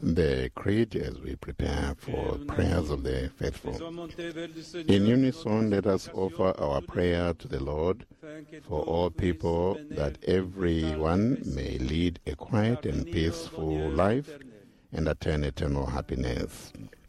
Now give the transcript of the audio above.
the creed as we prepare for prayers of the faithful. In unison, let us offer our prayer to the Lord for all people, that everyone may lead a quiet and peaceful life and attain eternal happiness.